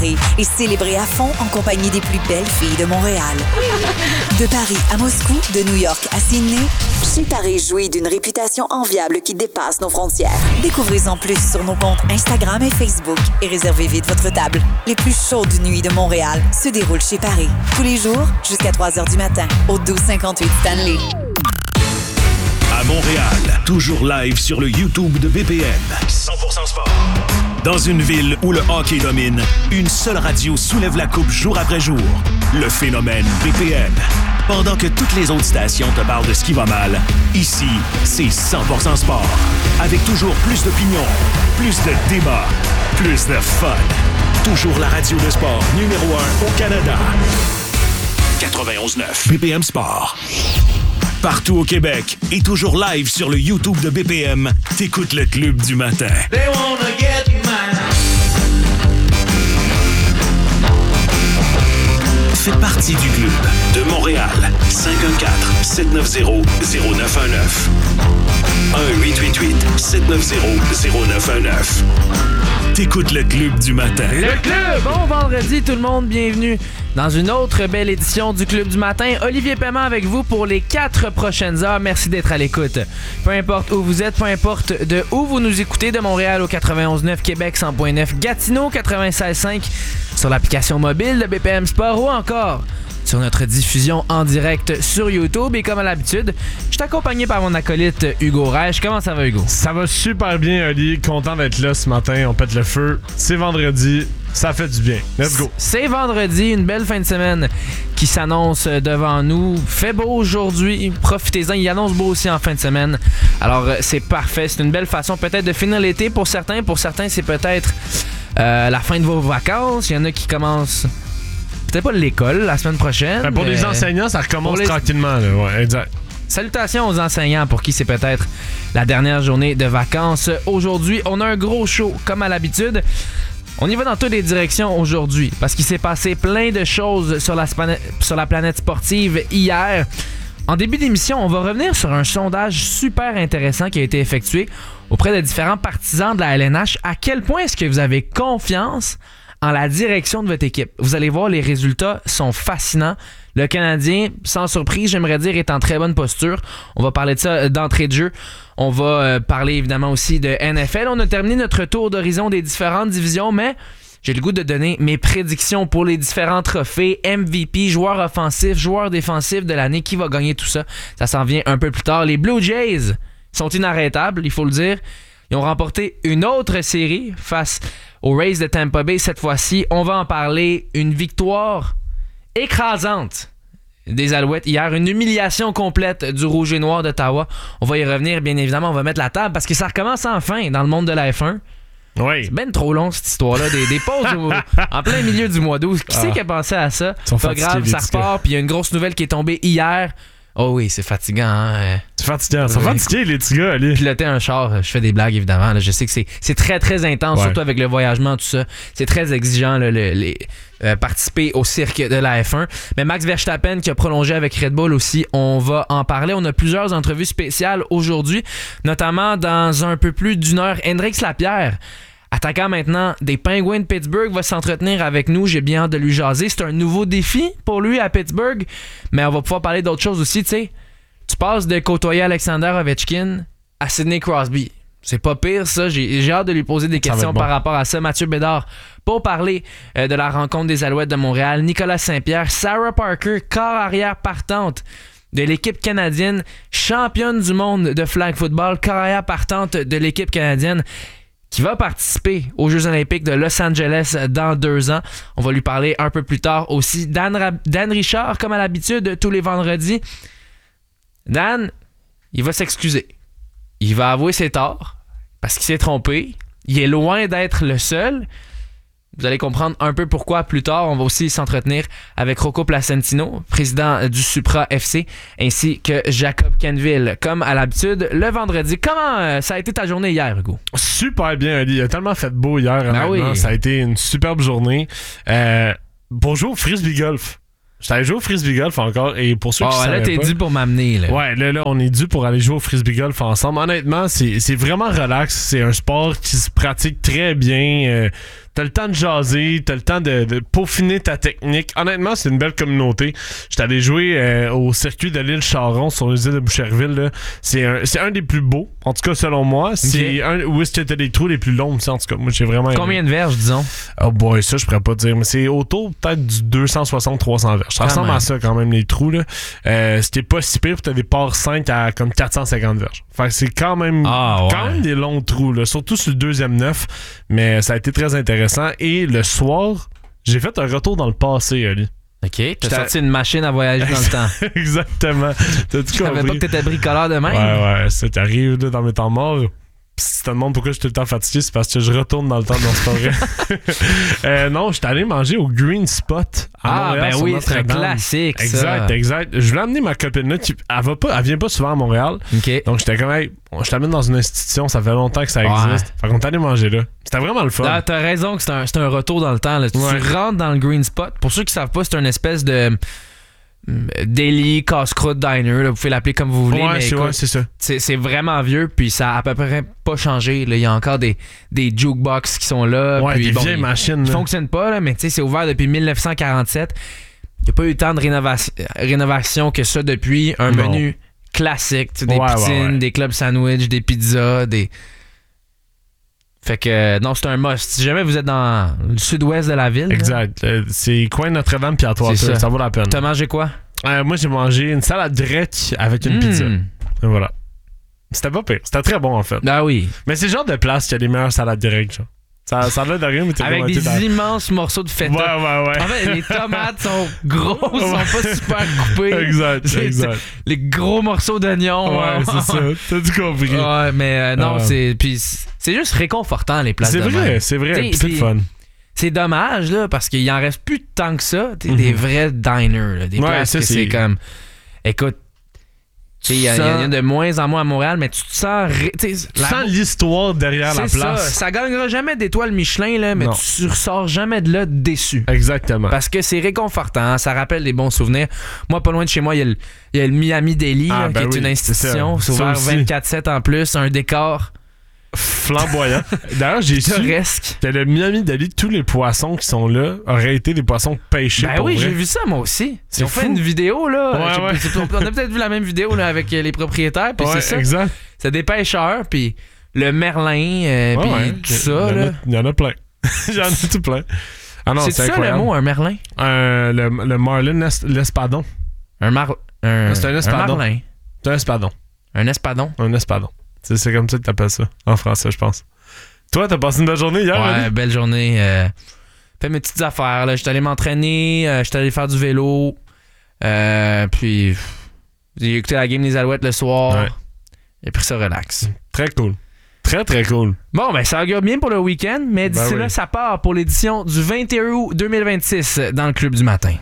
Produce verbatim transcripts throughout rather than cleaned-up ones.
et célébrer à fond en compagnie des plus belles filles de Montréal. De Paris à Moscou, de New York à Sydney, Chez Paris jouit d'une réputation enviable qui dépasse nos frontières. Découvrez-en plus sur nos comptes Instagram et Facebook et réservez vite votre table. Les plus chaudes nuits de Montréal se déroulent chez Paris. Tous les jours, jusqu'à trois heures du matin, au douze cinquante-huit Stanley. À Montréal, toujours live sur le YouTube de B P M. cent pour cent sport. Dans une ville où le hockey domine, une seule radio soulève la coupe jour après jour. Le phénomène B P M. Pendant que toutes les autres stations te parlent de ce qui va mal, ici, c'est cent pour cent sport. Avec toujours plus d'opinions, plus de débats, plus de fun. Toujours la radio de sport numéro un au Canada. quatre-vingt-onze neuf B P M Sport. Partout au Québec et toujours live sur le YouTube de B P M, t'écoutes le Club du matin. They wanna get mine. Fais partie du club de Montréal. cinq un quatre, sept neuf zéro, zéro neuf un neuf. un huit huit huit, sept neuf zéro, zéro neuf un neuf. T'écoutes le Club du matin. Le Club! Bon vendredi tout le monde, bienvenue dans une autre belle édition du Club du matin. Olivier Paiement avec vous pour les quatre prochaines heures. Merci d'être à l'écoute. Peu importe où vous êtes, peu importe de où vous nous écoutez, de Montréal au quatre-vingt-onze neuf, Québec cent point neuf, Gatineau quatre-vingt-seize cinq, sur l'application mobile de B P M Sport ou encore sur notre diffusion en direct sur YouTube. Et comme à l'habitude, je suis accompagné par mon acolyte Hugo Reich. Comment ça va, Hugo? Ça va super bien, Oli. Content d'être là ce matin. On pète le feu. C'est vendredi. Ça fait du bien. Let's go. C'est vendredi, une belle fin de semaine qui s'annonce devant nous. Fait beau aujourd'hui. Profitez-en. Il annonce beau aussi en fin de semaine. Alors, c'est parfait. C'est une belle façon peut-être de finir l'été pour certains. Pour certains, c'est peut-être euh, la fin de vos vacances. Il y en a qui commencent... peut-être pas l'école la semaine prochaine. Ben pour les enseignants, ça recommence les... tranquillement. Là. Ouais, exact. Salutations aux enseignants pour qui c'est peut-être la dernière journée de vacances. Aujourd'hui, on a un gros show comme à l'habitude. On y va dans toutes les directions aujourd'hui parce qu'il s'est passé plein de choses sur la, span- sur la planète sportive hier. En début d'émission, on va revenir sur un sondage super intéressant qui a été effectué auprès de différents partisans de la L N H. À quel point est-ce que vous avez confiance en la direction de votre équipe? Vous allez voir, les résultats sont fascinants. Le Canadien, sans surprise, j'aimerais dire, est en très bonne posture. On va parler de ça d'entrée de jeu. On va euh, parler évidemment aussi de N F L. On a terminé notre tour d'horizon des différentes divisions, mais j'ai le goût de donner mes prédictions pour les différents trophées, M V P, joueur offensif, joueur défensif de l'année. Qui va gagner tout ça? Ça s'en vient un peu plus tard. Les Blue Jays sont inarrêtables, il faut le dire. Ils ont remporté une autre série face aux Rays de Tampa Bay cette fois-ci. On va en parler. Une victoire écrasante des Alouettes hier. Une humiliation complète du Rouge et Noir d'Ottawa. On va y revenir, bien évidemment. On va mettre la table parce que ça recommence enfin dans le monde de la F un. Oui. C'est ben trop long cette histoire-là. Des, des pauses au, en plein milieu du mois d'août. Qui ah. c'est qui a pensé à ça? Pas grave, ça repart. Puis il y a une grosse nouvelle qui est tombée hier. Oh oui, c'est fatigant. Hein? C'est fatigant. Ils sont fatigués, les petits gars. Allez. Piloter un char, je fais des blagues, évidemment. Là, je sais que c'est, c'est très, très intense, ouais. Surtout avec le voyagement, tout ça. C'est très exigeant, là, le, les, euh, participer au cirque de la F un. Mais Max Verstappen, qui a prolongé avec Red Bull aussi, on va en parler. On a plusieurs entrevues spéciales aujourd'hui, notamment dans un peu plus d'une heure. Hendrix Lapierre, attaquant maintenant des Penguins de Pittsburgh, va s'entretenir avec nous. J'ai bien hâte de lui jaser. C'est un nouveau défi pour lui à Pittsburgh. Mais on va pouvoir parler d'autres choses aussi. Tu sais, tu passes de côtoyer Alexander Ovechkin à Sidney Crosby. C'est pas pire, ça. J'ai, j'ai hâte de lui poser des questions bon. par rapport à ça. Mathieu Bédard, pour parler euh, de la rencontre des Alouettes de Montréal. Nicolas Saint-Pierre, Sarah Parker, corps arrière partante de l'équipe canadienne, championne du monde de flag football, corps arrière partante de l'équipe canadienne, qui va participer aux Jeux olympiques de Los Angeles dans deux ans. On va lui parler un peu plus tard aussi. Dan, Ra- Dan Richard, comme à l'habitude, tous les vendredis. Dan, il va s'excuser. Il va avouer ses torts parce qu'il s'est trompé. Il est loin d'être le seul. Vous allez comprendre un peu pourquoi plus tard. On va aussi s'entretenir avec Rocco Placentino, président du Supra F C, ainsi que Jacob Kenville, comme à l'habitude, le vendredi. Comment euh, ça a été ta journée hier, Hugo? Super bien, Ali. Il a tellement fait beau hier. Ben oui. Ça a été une superbe journée. Euh, bonjour, Frisbee Golf. J'allais jouer au Frisbee Golf encore, et pour ceux oh, qui là, savaient t'es pas, dû pour m'amener. Là. Ouais, là, là, on est dû pour aller jouer au Frisbee Golf ensemble. Honnêtement, c'est, c'est vraiment relax. C'est un sport qui se pratique très bien. Euh, t'as le temps de jaser, t'as le temps de, de peaufiner ta technique. Honnêtement, c'est une belle communauté. J'étais allé jouer euh, au circuit de l'île Charon sur les îles de Boucherville. Là. C'est, un, c'est un des plus beaux, en tout cas selon moi. C'est okay. un où est-ce que t'as des trous les plus longs, en tout cas. Moi, j'ai vraiment Combien aimé. de verges, disons? Oh boy, ça, je pourrais pas te dire. Mais c'est autour peut-être du deux cent soixante à trois cents verges. Ça ressemble à ça quand même, les trous. Là. Euh, c'était pas si pire, t'as des parts cinq à comme quatre cent cinquante verges. Fait que c'est quand même, ah, ouais. quand même des longs trous, là, surtout sur le deuxième neuf. Mais ça a été très intéressant. Et le soir, j'ai fait un retour dans le passé, Ali. OK, t'as J'étais... sorti une machine à voyager dans le temps. Exactement. T'as tout Je savais pas que t'étais bricoleur de même. Ouais, ouais, ça t'arrive là, dans mes temps morts. Si tu te demandes pourquoi je suis tout le temps fatigué, c'est parce que je retourne dans le temps dans ce forêt. euh, non, j'étais allé manger au Green Spot à ah, Montréal. Ben oui, c'est un classique. Ça. Exact, exact. Je voulais amener ma copine là. Tu, elle, va pas, elle vient pas souvent à Montréal. Okay. Donc j'étais comme, hey, je t'amène dans une institution, ça fait longtemps que ça existe. Ouais. Fait qu'on est allé manger là. C'était vraiment le fun. Ah, t'as raison que c'est un, c'est un retour dans le temps. Là. Ouais. Tu rentres dans le Green Spot. Pour ceux qui savent pas, c'est une espèce de. Daily casse-croûte diner, là, vous pouvez l'appeler comme vous voulez, ouais, mais c'est, écoute, ouais, c'est ça. C'est, c'est vraiment vieux, puis ça a à peu près pas changé. Là. Il y a encore des, des jukebox qui sont là. Ouais, puis, des bon, vieilles ils, machines. Ils fonctionnent pas, là, mais c'est ouvert depuis dix-neuf cent quarante-sept. Il n'y a pas eu tant de rénovation, rénovation que ça depuis. Un non. menu classique, des ouais, poutines, ouais, ouais. des clubs sandwich, des pizzas, des... Fait que, non, c'est un must. Si jamais vous êtes dans le sud-ouest de la ville. Exact. Là, c'est coin Notre-Dame puis à toi, ça. ça vaut la peine. T'as mangé quoi? Euh, moi, j'ai mangé une salade grecque avec une mmh. pizza. Et voilà. C'était pas pire. C'était très bon, en fait. Ah oui. Mais c'est le genre de place qui a les meilleures salades grecques, genre. Ça, ça a l'air de rien, mais t'es avec des dans... immenses morceaux de feta. Ouais, ouais, ouais. En fait, les tomates sont grosses, sont pas super coupées. Exact, c'est, exact. C'est, les gros morceaux d'oignons. Ouais, ouais. c'est ça. T'as tout compris. Ouais, mais euh, non, ah. c'est... Puis c'est juste réconfortant, les places c'est de vrai, même. C'est vrai, c'est vrai. C'est le fun. C'est dommage, là, parce qu'il en reste plus tant que ça. Mm-hmm. Des vrais diners, là, des ouais, places ça, que c'est... c'est comme... Écoute, il y, y, y a de moins en moins à Montréal, mais tu te sens... Ré... Tu la... sens l'histoire derrière c'est la place. Ça, ça gagnera jamais d'étoiles Michelin, là, mais non. Tu ressors jamais de là déçu. Exactement. Parce que c'est réconfortant, ça rappelle des bons souvenirs. Moi, pas loin de chez moi, il y a le, y a le Miami Deli, ah, là, ben qui est oui, une institution. C'est, c'est ouvert vingt-quatre sept en plus, un décor... flamboyant. D'ailleurs, j'ai su que le Miami Deli, tous les poissons qui sont là auraient été des poissons pêchés. Ben pour oui, vrai. j'ai vu ça moi aussi. C'est Ils ont fou. fait une vidéo là. Ouais, ouais. On a peut-être vu la même vidéo là, avec les propriétaires. Puis ouais, c'est ça. Exact. C'est des pêcheurs, puis le merlin, euh, ouais, puis ouais. tout ça. Il y, y en a plein. Il y en a tout plein. Ah non, c'est, c'est ça incroyable. le mot, un merlin? Euh, le, le marlin es- l'espadon. Un mar... Un, c'est un espadon. Un marlin. C'est un espadon. Un espadon? Un espadon. C'est, c'est comme ça que t'appelles ça en français, je pense. Toi, t'as passé une belle journée hier? Ouais, Ali? belle journée. Euh, fait mes petites affaires. Là. J'étais allé m'entraîner, euh, j'étais allé faire du vélo. Euh, puis, j'ai écouté la game des Alouettes le soir. Ouais. J'ai pris ça relax. Très cool. Très, très cool. Bon, ben ça augure bien pour le week-end, mais d'ici ben oui. là, ça part pour l'édition du vingt et un août deux mille vingt-six dans le Club du matin.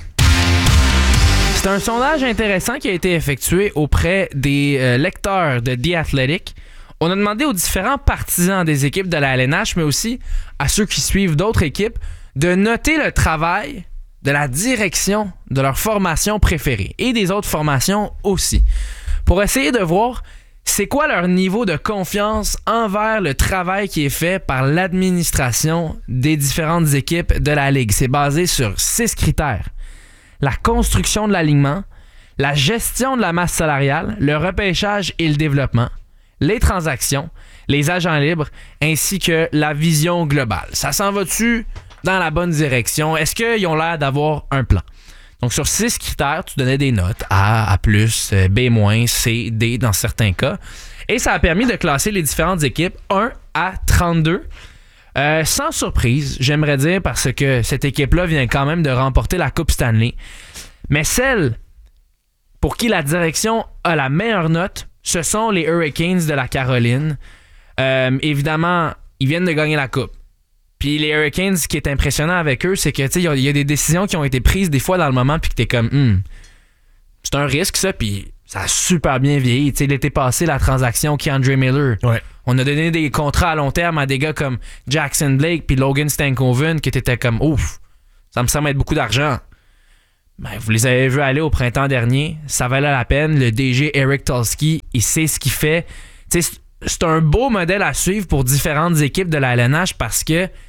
C'est un sondage intéressant qui a été effectué auprès des euh, lecteurs de The Athletic. On a demandé aux différents partisans des équipes de la L N H, mais aussi à ceux qui suivent d'autres équipes, de noter le travail de la direction de leur formation préférée et des autres formations aussi, pour essayer de voir c'est quoi leur niveau de confiance envers le travail qui est fait par l'administration des différentes équipes de la Ligue. C'est basé sur six critères. La construction de l'alignement, la gestion de la masse salariale, le repêchage et le développement, les transactions, les agents libres, ainsi que la vision globale. Ça s'en va-tu dans la bonne direction? Est-ce qu'ils ont l'air d'avoir un plan? Donc, sur six critères, tu donnais des notes A, A+, B-, C, D dans certains cas. Et ça a permis de classer les différentes équipes un à trente-deux. Euh, sans surprise, j'aimerais dire, parce que cette équipe-là vient quand même de remporter la Coupe Stanley. Mais celle pour qui la direction a la meilleure note, ce sont les Hurricanes de la Caroline. Euh, évidemment, ils viennent de gagner la Coupe. Puis les Hurricanes, ce qui est impressionnant avec eux, c'est que tu sais, il y, y a des décisions qui ont été prises des fois dans le moment, puis que t'es comme, hmm, c'est un risque ça, puis ça a super bien vieilli. Tu sais, l'été passé, la transaction Keandre Miller. Ouais. On a donné des contrats à long terme à des gars comme Jackson Blake puis Logan Stankoven qui étaient comme, ouf, ça me semble être beaucoup d'argent. Ben, vous les avez vus aller au printemps dernier, ça valait la peine. Le D G Eric Tulsky, il sait ce qu'il fait. Tu sais, c'est un beau modèle à suivre pour différentes équipes de la L N H parce que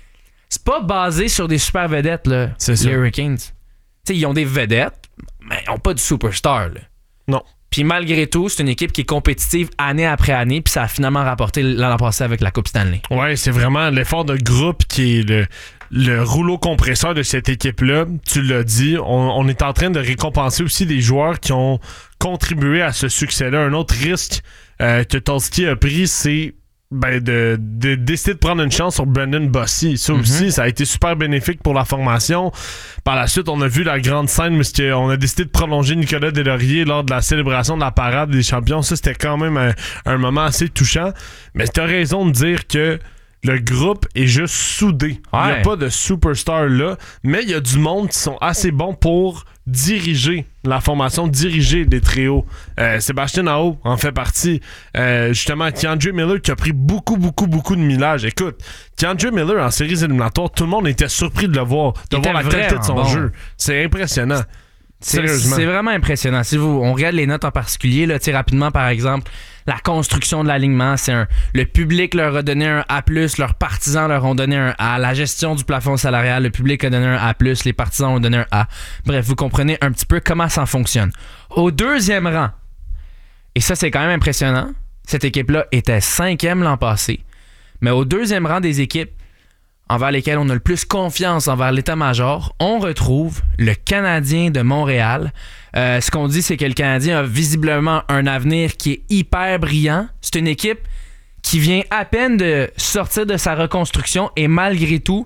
c'est pas basé sur des super vedettes, là, c'est les ça. Hurricanes. T'sais, ils ont des vedettes, mais ils n'ont pas de superstar. Là. Non. Puis malgré tout, c'est une équipe qui est compétitive année après année, puis ça a finalement rapporté l'an passé avec la Coupe Stanley. Ouais, c'est vraiment l'effort de groupe qui est le, le rouleau compresseur de cette équipe-là. Tu l'as dit, on, on est en train de récompenser aussi des joueurs qui ont contribué à ce succès-là. Un autre risque euh, que Tulski a pris, c'est ben, de, de décider de prendre une chance sur Brendan Bossy. Ça aussi, mm-hmm. ça a été super bénéfique pour la formation. Par la suite, on a vu la grande scène où on a décidé de prolonger Nicolas Deslauriers lors de la célébration de la parade des champions. Ça, c'était quand même un, un moment assez touchant. Mais tu as raison de dire que le groupe est juste soudé. Il ouais. n'y a pas de superstar là, mais il y a du monde qui sont assez bons pour diriger la formation, diriger les trios. Euh, Sébastien Aho en fait partie. Euh, justement, K'Andre Miller qui a pris beaucoup, beaucoup, beaucoup de millage. Écoute, K'Andre Miller en séries éliminatoires, tout le monde était surpris de le voir, de il voir la qualité de son bon. jeu. C'est impressionnant. C'est, c'est vraiment impressionnant. Si vous, on regarde les notes en particulier, là, rapidement, par exemple, la construction de l'alignement, c'est un. Le public leur a donné un A plus, leurs partisans leur ont donné un A. La gestion du plafond salarial, le public a donné un A plus, les partisans ont donné un A. Bref, vous comprenez un petit peu comment ça fonctionne. Au deuxième rang, et ça c'est quand même impressionnant, cette équipe-là était cinquième l'an passé, mais au deuxième rang des équipes envers lesquelles on a le plus confiance envers l'état-major, on retrouve le Canadien de Montréal. Euh, ce qu'on dit, c'est que le Canadien a visiblement un avenir qui est hyper brillant. C'est une équipe qui vient à peine de sortir de sa reconstruction et malgré tout,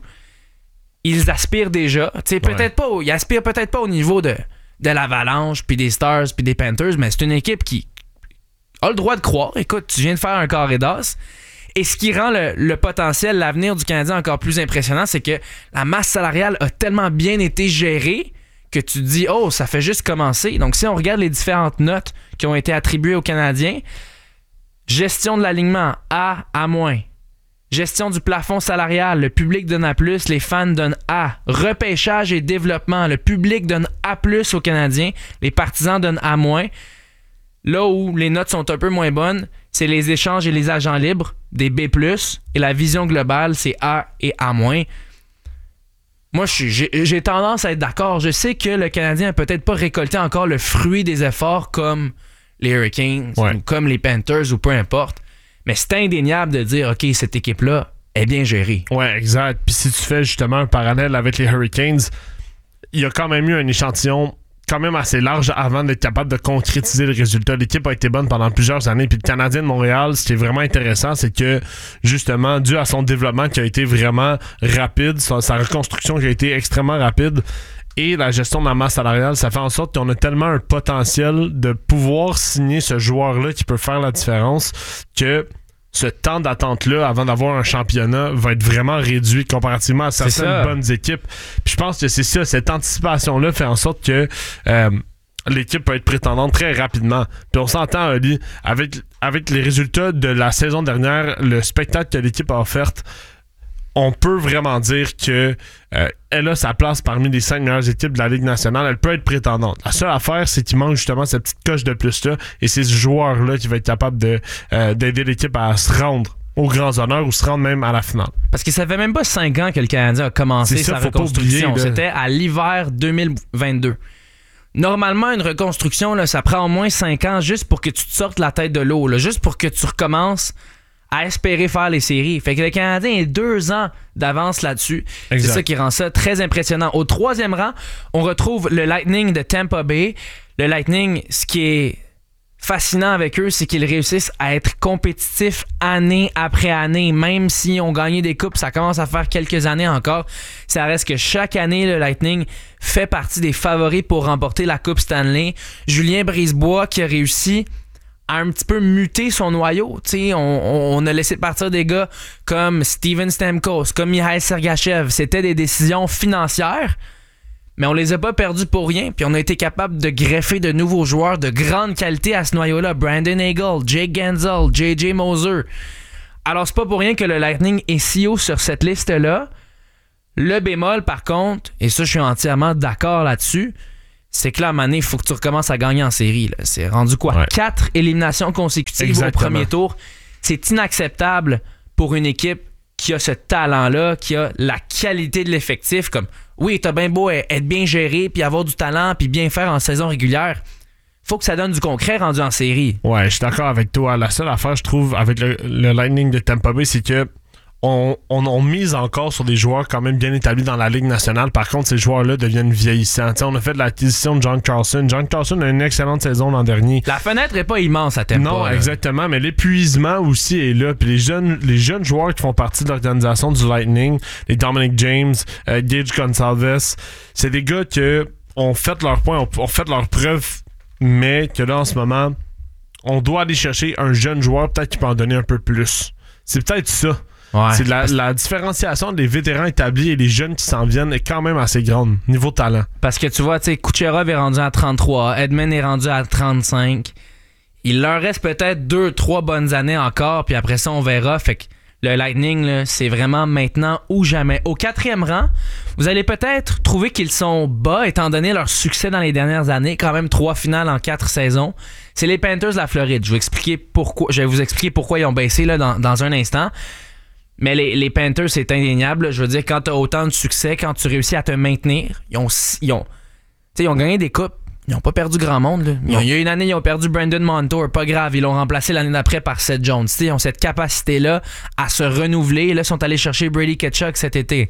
ils aspirent déjà. T'sais, peut-être ouais. pas, ils aspirent peut-être pas au niveau de, de l'Avalanche, puis des Stars, puis des Panthers, mais c'est une équipe qui a le droit de croire. Écoute, tu viens de faire un carré d'as. Et ce qui rend le, le potentiel, l'avenir du Canadien encore plus impressionnant, c'est que la masse salariale a tellement bien été gérée que tu te dis « Oh, ça fait juste commencer ». Donc, si on regarde les différentes notes qui ont été attribuées aux Canadiens, gestion de l'alignement, A, A-. Gestion du plafond salarial, le public donne A plus, les fans donnent A. Repêchage et développement, le public donne A plus aux Canadiens, les partisans donnent A-. Là où les notes sont un peu moins bonnes, c'est les échanges et les agents libres, des B plus, et la vision globale, c'est A et A-. Moi, j'ai, j'ai tendance à être d'accord. Je sais que le Canadien n'a peut-être pas récolté encore le fruit des efforts comme les Hurricanes, ouais. ou comme les Panthers, ou peu importe. Mais c'est indéniable de dire, OK, cette équipe-là est bien gérée. Ouais, exact. Puis si tu fais justement un parallèle avec les Hurricanes, il y a quand même eu un échantillon quand même assez large avant d'être capable de concrétiser le résultat. L'équipe a été bonne pendant plusieurs années. Puis le Canadien de Montréal, ce qui est vraiment intéressant, c'est que justement, dû à son développement qui a été vraiment rapide, sa, sa reconstruction qui a été extrêmement rapide, et la gestion de la masse salariale, ça fait en sorte qu'on a tellement un potentiel de pouvoir signer ce joueur-là qui peut faire la différence que ce temps d'attente-là avant d'avoir un championnat va être vraiment réduit comparativement à certaines bonnes équipes. Puis je pense que c'est ça, cette anticipation-là fait en sorte que euh, l'équipe peut être prétendante très rapidement. Puis on s'entend, Ali, avec, avec les résultats de la saison dernière, le spectacle que l'équipe a offert, on peut vraiment dire que euh, elle a sa place parmi les cinq meilleures équipes de la Ligue nationale. Elle peut être prétendante. La seule affaire, c'est qu'il manque justement cette petite coche de plus-là, et c'est ce joueur-là qui va être capable de, euh, d'aider l'équipe à se rendre aux grands honneurs ou se rendre même à la finale. Parce que ça fait même pas cinq ans que le Canadien a commencé ça, sa reconstruction. Oublier, C'était à l'hiver deux mille vingt-deux. Normalement, une reconstruction, là, ça prend au moins cinq ans juste pour que tu te sortes la tête de l'eau, là, juste pour que tu recommences à espérer faire les séries. Fait que le Canadien est deux ans d'avance là-dessus. Exact. C'est ça qui rend ça très impressionnant. Au troisième rang, on retrouve le Lightning de Tampa Bay. Le Lightning, ce qui est fascinant avec eux, c'est qu'ils réussissent à être compétitifs année après année. Même s'ils ont gagné des coupes, ça commence à faire quelques années encore. Ça reste que chaque année, le Lightning fait partie des favoris pour remporter la Coupe Stanley. Julien Brisebois qui a réussi à un petit peu muter son noyau. T'sais, on, on a laissé partir des gars comme Steven Stamkos, comme Mikhail Sergachev. C'était des décisions financières, mais on les a pas perdus pour rien. Puis on a été capable de greffer de nouveaux joueurs de grande qualité à ce noyau-là. Brandon Hagel, Jake Gensel, J J Moser. Alors c'est pas pour rien que le Lightning est si haut sur cette liste-là. Le bémol, par contre, et ça je suis entièrement d'accord là-dessus, c'est que là, à un moment donné, il faut que tu recommences à gagner en série. Là. C'est rendu quoi? Ouais. Quatre éliminations consécutives Exactement. Au premier tour. C'est inacceptable pour une équipe qui a ce talent-là, qui a la qualité de l'effectif, comme oui, t'as bien beau être bien géré, puis avoir du talent, puis bien faire en saison régulière, faut que ça donne du concret rendu en série. Ouais, je suis d'accord avec toi. La seule affaire, je trouve, avec le, le Lightning de Tampa Bay, c'est que On, on, on mise encore sur des joueurs quand même bien établis dans la Ligue nationale. Par contre, ces joueurs-là deviennent vieillissants. T'sais, on a fait de l'acquisition de John Carlson. John Carlson a une excellente saison l'an dernier. La fenêtre est pas immense à Tampa. Non, là. Exactement, mais l'épuisement aussi est là. Puis les jeunes, les jeunes joueurs qui font partie de l'organisation du Lightning, les Dominic James, euh, Gage Gonsalves, c'est des gars qui ont fait leur point, ont, ont fait leur preuve, mais que là, en ce moment, on doit aller chercher un jeune joueur, peut-être qui peut en donner un peu plus. C'est peut-être ça. Ouais, c'est la, la différenciation des vétérans établis et les jeunes qui s'en viennent est quand même assez grande, niveau talent. Parce que tu vois, tu sais, Kucherov est rendu à trente-trois, Edman est rendu à trente-cinq. Il leur reste peut-être deux, trois bonnes années encore, puis après ça, on verra. Fait que le Lightning, là, c'est vraiment maintenant ou jamais. Au quatrième rang, vous allez peut-être trouver qu'ils sont bas, étant donné leur succès dans les dernières années. Quand même trois finales en quatre saisons. C'est les Panthers de la Floride. Je vais, expliquer pourquoi, je vais vous expliquer pourquoi ils ont baissé là, dans, dans un instant. Mais les, les Panthers, c'est indéniable. Je veux dire, quand tu as autant de succès, quand tu réussis à te maintenir, ils ont, ils ont, ils ont gagné des coupes. Ils n'ont pas perdu grand monde. Là. Ils ont, il y a une année, ils ont perdu Brandon Montour. Pas grave, ils l'ont remplacé l'année d'après par Seth Jones. T'sais, ils ont cette capacité-là à se renouveler. Là, ils sont allés chercher Brady Tkachuk cet été.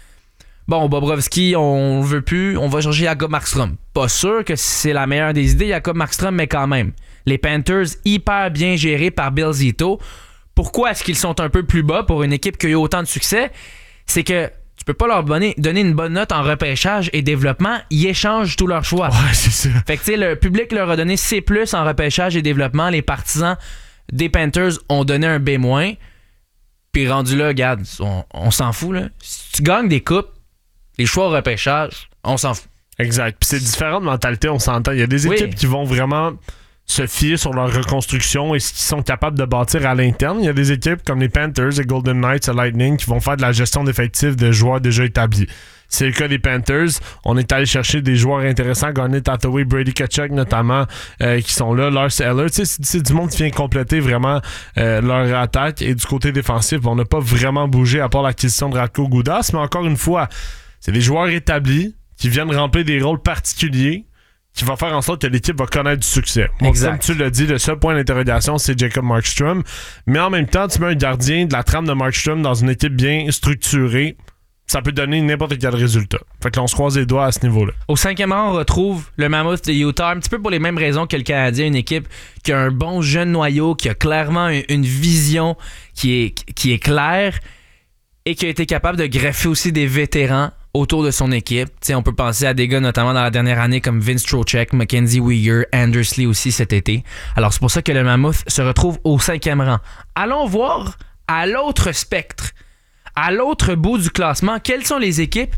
Bon, Bobrovski, on veut plus. On va chercher Jacob Markstrom. Pas sûr que c'est la meilleure des idées, Jacob Markstrom, mais quand même. Les Panthers, hyper bien gérés par Bill Zito. Pourquoi est-ce qu'ils sont un peu plus bas pour une équipe qui a eu autant de succès? C'est que tu peux pas leur donner, donner une bonne note en repêchage et développement. Ils échangent tous leurs choix. Ouais, c'est ça. Fait que tu sais, le public leur a donné C plus en repêchage et développement. Les partisans des Panthers ont donné un B moins. Puis rendu là, regarde, on, on s'en fout. Là. Si tu gagnes des coupes, les choix au repêchage, on s'en fout. Exact. Puis c'est différent de mentalité, on s'entend. Il y a des équipes oui. qui vont vraiment se fier sur leur reconstruction et ce qu'ils sont capables de bâtir à l'interne. Il y a des équipes comme les Panthers, les Golden Knights, le Lightning qui vont faire de la gestion d'effectifs de joueurs déjà établis. C'est le cas des Panthers. On est allé chercher des joueurs intéressants, Garnet Hathaway, Brady Tkachuk notamment, euh, qui sont là, Lars Eller. Tu sais, c'est, c'est du monde qui vient compléter vraiment euh, leur attaque. Et du côté défensif, on n'a pas vraiment bougé à part l'acquisition de Radko Gudas. Mais encore une fois, c'est des joueurs établis qui viennent remplir des rôles particuliers qui va faire en sorte que l'équipe va connaître du succès. Moi, comme tu l'as dit, le seul point d'interrogation, c'est Jacob Markstrom. Mais en même temps, tu mets un gardien de la trame de Markstrom dans une équipe bien structurée, ça peut donner n'importe quel résultat. Fait que là, on se croise les doigts à ce niveau-là. Au cinquième rang, on retrouve le Mammoth de Utah, un petit peu pour les mêmes raisons que le Canadien, une équipe qui a un bon jeune noyau, qui a clairement une vision qui est, qui est claire et qui a été capable de greffer aussi des vétérans autour de son équipe. T'sais, on peut penser à des gars notamment dans la dernière année comme Vince Trocheck, Mackenzie Weegar, Anders Lee aussi cet été. Alors c'est pour ça que le Mammoth se retrouve au cinquième rang. Allons voir à l'autre spectre, à l'autre bout du classement, quelles sont les équipes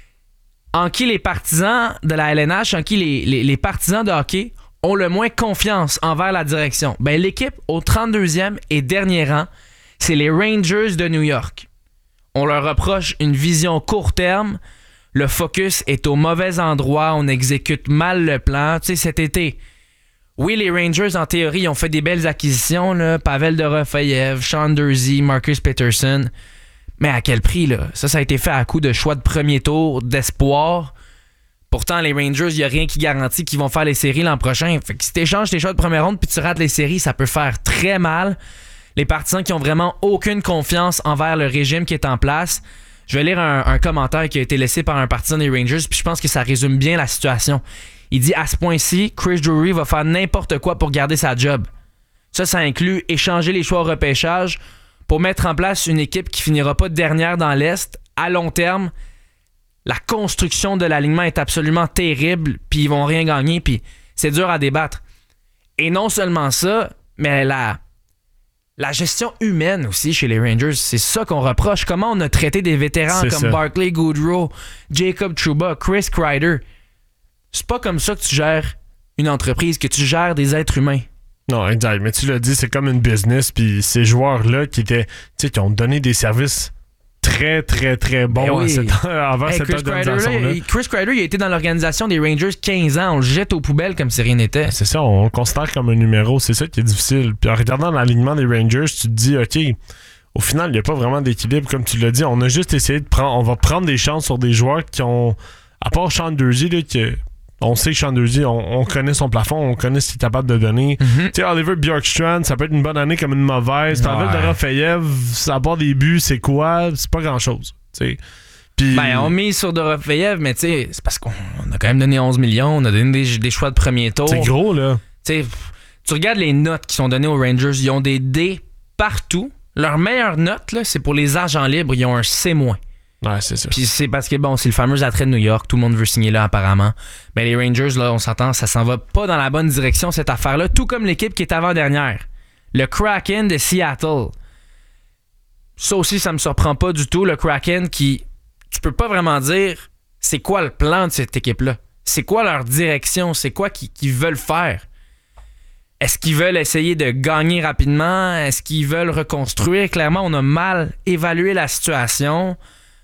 en qui les partisans de la L N H, en qui les, les, les partisans de hockey ont le moins confiance envers la direction. Ben, l'équipe au trente-deuxième et dernier rang, c'est les Rangers de New York. On leur reproche une vision court terme. Le focus est au mauvais endroit. On exécute mal le plan. Tu sais, cet été, oui, les Rangers, en théorie, ont fait des belles acquisitions. Là. Pavel Dorofeyev, Sean Durzi, Marcus Peterson. Mais à quel prix, là? Ça, ça a été fait à coup de choix de premier tour, d'espoir. Pourtant, les Rangers, il n'y a rien qui garantit qu'ils vont faire les séries l'an prochain. Fait que si tu échanges tes choix de première ronde puis tu rates les séries, ça peut faire très mal. Les partisans qui ont vraiment aucune confiance envers le régime qui est en place. Je vais lire un, un commentaire qui a été laissé par un partisan des Rangers, puis je pense que ça résume bien la situation. Il dit « À ce point-ci, Chris Drury va faire n'importe quoi pour garder sa job. » Ça, ça inclut échanger les choix au repêchage pour mettre en place une équipe qui finira pas dernière dans l'Est. À long terme, la construction de l'alignement est absolument terrible, puis ils vont rien gagner, puis c'est dur à débattre. Et non seulement ça, mais la... La gestion humaine aussi chez les Rangers, c'est ça qu'on reproche. Comment on a traité des vétérans c'est comme ça. Barclay Goodrow, Jacob Trouba, Chris Kreider. C'est pas comme ça que tu gères une entreprise, que tu gères des êtres humains. Non, exact. Mais tu l'as dit, c'est comme une business. Puis ces joueurs-là qui étaient, tu sais, qui ont donné des services très, très, très bons ben oui. à cette, avant hey, cette Chris organisation-là. Kreider, Chris Kreider, il a été dans l'organisation des Rangers quinze ans. On le jette aux poubelles comme si rien n'était. C'est ça, on le considère comme un numéro. C'est ça qui est difficile. Puis en regardant l'alignement des Rangers, tu te dis, OK, au final, il n'y a pas vraiment d'équilibre, comme tu l'as dit. On a juste essayé de prendre... On va prendre des chances sur des joueurs qui ont... À part Sean Durzi, là, que... On sait que Sean Durzi, on, on connaît son plafond, on connaît ce qu'il est capable de donner. Mm-hmm. Tu sais, Oliver Bjorkstrand, ça peut être une bonne année comme une mauvaise. T'en veux de Dorofaev, ça part des buts, c'est quoi? C'est pas grand-chose. Tu sais. Puis... Ben, on mise sur Dorofaev, mais tu sais, c'est parce qu'on a quand même donné onze millions, on a donné des, des choix de premier tour. C'est gros, là. Tu sais, tu regardes les notes qui sont données aux Rangers, ils ont des D partout. Leur meilleure note, là, c'est pour les agents libres, ils ont un C-. Ouais, c'est ça. Puis c'est parce que, bon, c'est le fameux attrait de New York. Tout le monde veut signer là, apparemment. Mais les Rangers, là, on s'entend, ça s'en va pas dans la bonne direction, cette affaire-là. Tout comme l'équipe qui est avant-dernière. Le Kraken de Seattle. Ça aussi, ça me surprend pas du tout. Le Kraken qui... Tu peux pas vraiment dire c'est quoi le plan de cette équipe-là. C'est quoi leur direction? C'est quoi qu'ils, qu'ils veulent faire? Est-ce qu'ils veulent essayer de gagner rapidement? Est-ce qu'ils veulent reconstruire? Clairement, on a mal évalué la situation.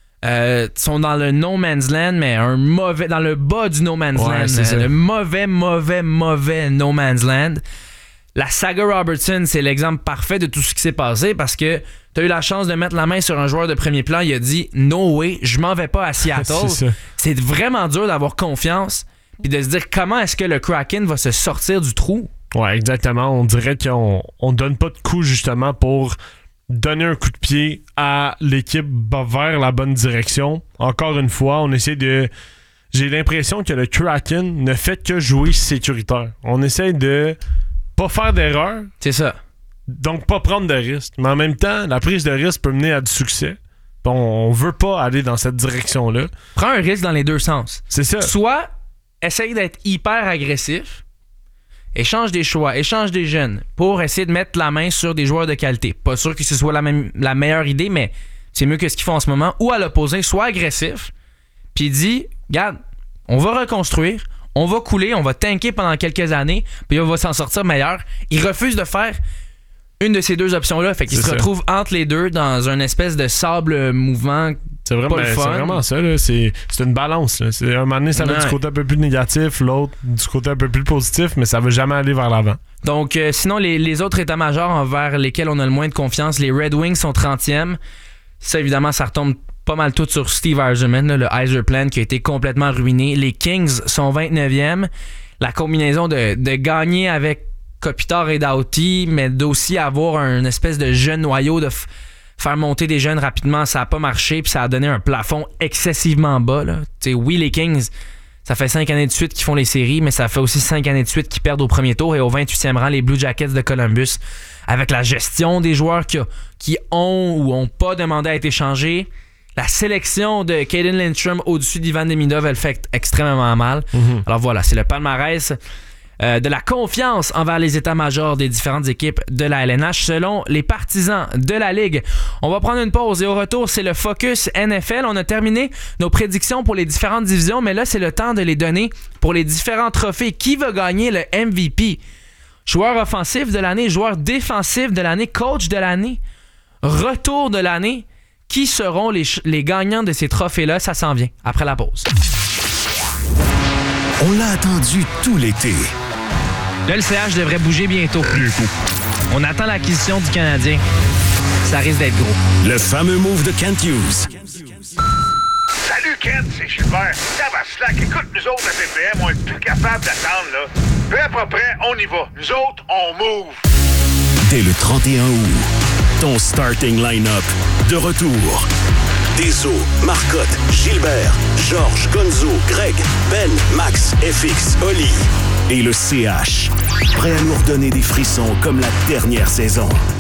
Euh, ils sont dans le no man's land, mais un mauvais, dans le bas du no man's ouais, land. C'est le mauvais, mauvais, mauvais no man's land. La saga Robertson, c'est l'exemple parfait de tout ce qui s'est passé parce que tu as eu la chance de mettre la main sur un joueur de premier plan. Il a dit « No way, je m'en vais pas à Seattle. » c'est, c'est vraiment dur d'avoir confiance et de se dire comment est-ce que le Kraken va se sortir du trou. Ouais, exactement. On dirait qu'on on donne pas de coup justement pour donner un coup de pied à l'équipe vers la bonne direction. Encore une fois, on essaie de... J'ai l'impression que le Kraken ne fait que jouer sécuritaire. On essaie de pas faire d'erreur. C'est ça. Donc, pas prendre de risques. Mais en même temps, la prise de risque peut mener à du succès. On, on veut pas aller dans cette direction-là. Prends un risque dans les deux sens. C'est ça. Soit, essaye d'être hyper agressif, échange des choix, échange des jeunes pour essayer de mettre la main sur des joueurs de qualité. Pas sûr que ce soit la, même, la meilleure idée, mais c'est mieux que ce qu'ils font en ce moment. Ou à l'opposé, sois agressif, puis dis, regarde, on va reconstruire, on va couler, on va tanker pendant quelques années, puis on va s'en sortir meilleur. Ils refusent de faire une de ces deux options-là, fait qu'ils c'est se ça. retrouvent entre les deux dans une espèce de sable mouvant. C'est vraiment, pas le fun. C'est vraiment ça, là. C'est, c'est une balance. Là. C'est, un moment donné, ça va ouais. du côté un peu plus négatif, l'autre du côté un peu plus positif, mais ça ne veut jamais aller vers l'avant. Donc, euh, sinon, les, les autres états-majors envers lesquels on a le moins de confiance, les Red Wings sont trentième. Ça, évidemment, ça retombe pas mal tout sur Steve Yzerman, là, le Yzerplan qui a été complètement ruiné. Les Kings sont vingt-neuvième. La combinaison de, de gagner avec Kopitar et Doughty, mais d'aussi avoir un espèce de jeune noyau, de f- faire monter des jeunes rapidement, ça n'a pas marché, puis ça a donné un plafond excessivement bas. Là. Oui, les Kings, ça fait cinq années de suite qu'ils font les séries, mais ça fait aussi cinq années de suite qu'ils perdent au premier tour, et au vingt-huitième rang, les Blue Jackets de Columbus, avec la gestion des joueurs qui, qui ont ou n'ont pas demandé à être échangés. La sélection de Caden Lindstrom au-dessus d'Ivan Demidov, elle fait extrêmement mal. Mm-hmm. Alors voilà, c'est le palmarès euh, de la confiance envers les états-majors des différentes équipes de la L N H selon les partisans de la Ligue. On va prendre une pause et au retour, c'est le Focus N F L. On a terminé nos prédictions pour les différentes divisions, mais là, c'est le temps de les donner pour les différents trophées. Qui va gagner le M V P? Joueur offensif de l'année, joueur défensif de l'année, coach de l'année, retour de l'année. Qui seront les, ch- les gagnants de ces trophées-là? Ça s'en vient après la pause. On l'a attendu tout l'été. Là, le C H devrait bouger bientôt. Bientôt. On attend l'acquisition du Canadien. Ça risque d'être gros. Le fameux move de Kent Hughes. Salut Kent, c'est Gilbert. Tabarnak, écoute, nous autres à P P M, on est plus capable d'attendre, là. Peu à peu près, on y va. Nous autres, on move. Dès le trente et un août, ton starting line-up de retour. Deso, Marcotte, Gilbert, Georges, Gonzo, Greg, Ben, Max, F X, Oli et le C H. Prêt à nous redonner des frissons comme la dernière saison.